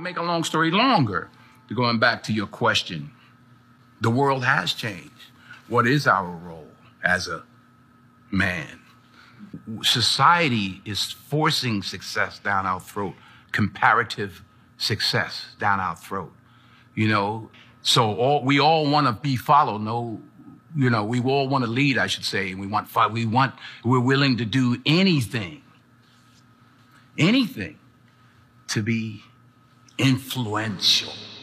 make a long story longer, going back to your question, the world has changed. What is our role as a man? Society is forcing success down our throat, comparative success down our throat, you know? So we all want to be followed. No, you know, we all want to lead, I should say. We're willing to do anything to be influential.